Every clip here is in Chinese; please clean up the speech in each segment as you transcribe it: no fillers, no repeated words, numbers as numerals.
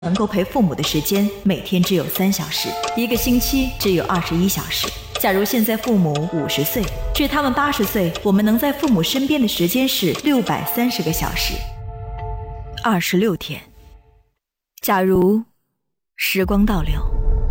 能够陪父母的时间每天只有3小时，一个星期只有21小时。假如现在父母50岁，至他们80岁，我们能在父母身边的时间是630个小时，26天。假如时光倒流，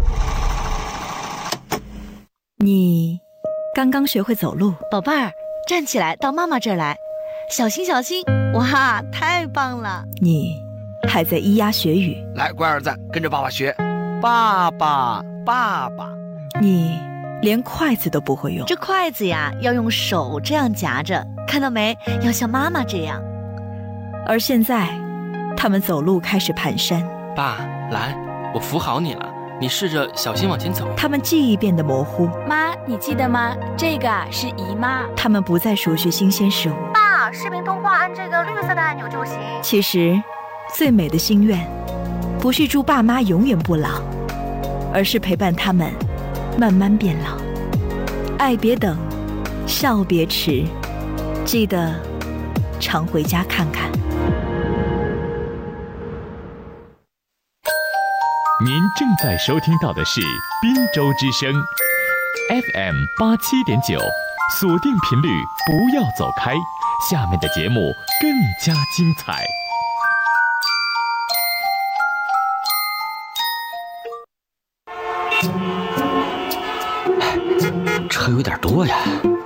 你刚刚学会走路， 宝贝儿，站起来，到妈妈这儿来，小心小心！哇，太棒了！ 你还在咿呀学语， 来，乖儿子，跟着爸爸学，爸爸，爸爸。 你连筷子都不会用， 这筷子呀，要用手这样夹着，看到没？要像妈妈这样。 而现在，他们走路开始蹒跚。 爸，来，我扶好你了，你试着小心往前走。 他们记忆变得模糊。 妈，你记得吗？这个是姨妈。 他们不再熟悉新鲜事物。 爸，视频通话按这个绿色的按钮就行。 其实，最美的心愿，不是祝爸妈永远不老，而是陪伴他们慢慢变老。爱别等，笑别迟，记得常回家看看。 您正在收听到的是滨州之声 FM 87.9，锁定频率，不要走开，下面的节目更加精彩。 车有点多呀，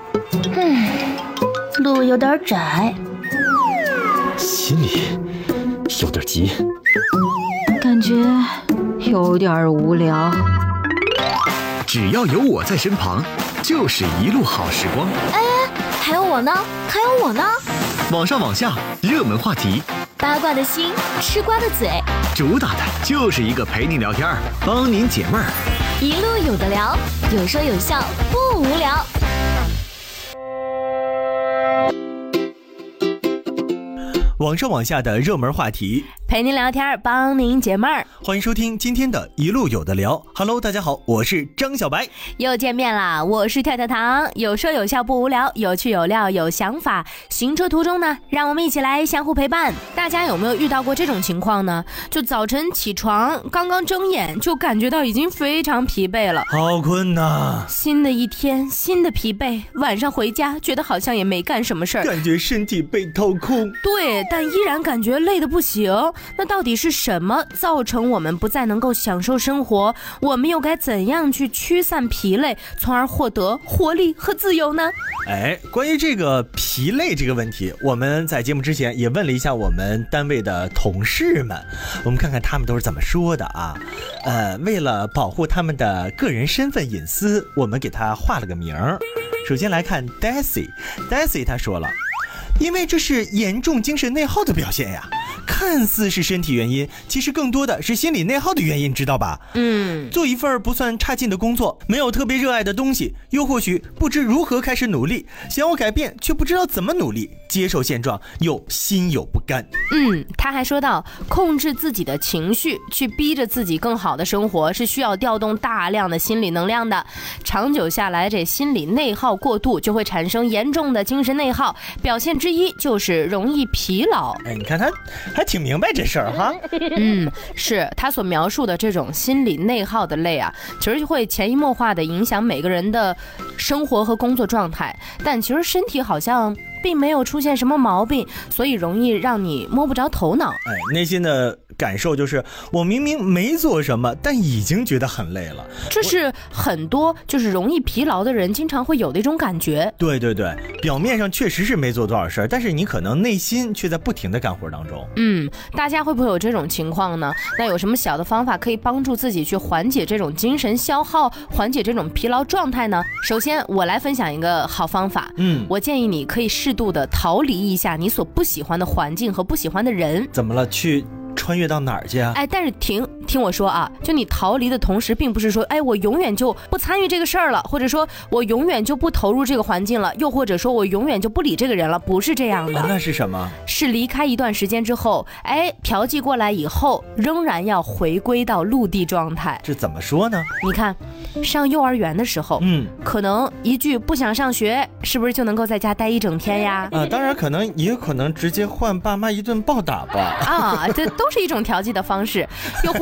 路有点窄， 心里有点急， 感觉有点无聊。 只要有我在身旁，就是一路好时光。 哎，还有我呢，还有我呢。 网上网下，热门话题， 八卦的心，吃瓜的嘴， 主打的就是一个陪你聊天，帮您解闷儿。 一路有的聊，有说有笑，不无聊。 网上网下的热门话题， 陪您聊天，帮您解闷儿。 欢迎收听今天的一路有的聊。Hello， 大家好，我是张小白， 又见面啦！我是跳跳糖，有说有笑不无聊，有趣有料有想法。行车途中呢，让我们一起来相互陪伴。大家有没有遇到过这种情况呢？就早晨起床，刚刚睁眼就感觉到已经非常疲惫了， 好困呐！ 新的一天，新的疲惫，晚上回家觉得好像也没干什么事儿， 感觉身体被掏空。 对，但依然感觉累得不行。那到底是什么造成我们不再能够享受生活？我们又该怎样去驱散疲累，从而获得活力和自由呢？ 关于这个疲累这个问题，我们在节目之前也问了一下我们单位的同事们，我们看看他们都是怎么说的啊。为了保护他们的个人身份隐私，我们给他画了个名儿。首先来看 Daisy 他说了，因为这是严重精神内耗的表现呀，看似是身体原因，其实更多的是心理内耗的原因，知道吧？做一份不算差劲的工作，没有特别热爱的东西，又或许不知如何开始努力，想要改变却不知道怎么努力，接受现状又心有不甘。 他还说到，控制自己的情绪，去逼着自己更好的生活，是需要调动大量的心理能量的。长久下来，这心理内耗过度，就会产生严重的精神内耗，表现之一就是容易疲劳。 你看他还挺明白这事儿哈。 是他所描述的这种心理内耗的累啊，其实会潜移默化的影响每个人的生活和工作状态，但其实身体好像并没有出现什么毛病，所以容易让你摸不着头脑。 内心的感受就是我明明没做什么，但已经觉得很累了。 这是很多就是容易疲劳的人经常会有的一种感觉。 对，表面上确实是没做多少事儿，但是你可能内心却在不停的干活当中。 大家会不会有这种情况呢？那有什么小的方法可以帮助自己去缓解这种精神消耗，缓解这种疲劳状态呢？首先我来分享一个好方法。我建议你可以适度的逃离一下你所不喜欢的环境和不喜欢的人。 怎么了？去穿越到哪儿去啊？ 但是听我说啊，就你逃离的同时，并不是说我永远就不参与这个事儿了，或者说我永远就不投入这个环境了，又或者说我永远就不理这个人了，不是这样的。 那是什么？ 是离开一段时间之后，调剂过来以后，仍然要回归到陆地状态。 这怎么说呢？ 你看，上幼儿园的时候，可能一句不想上学，是不是就能够在家待一整天呀？ 当然也有可能直接换爸妈一顿暴打吧。 这都是一种调剂的方式。又或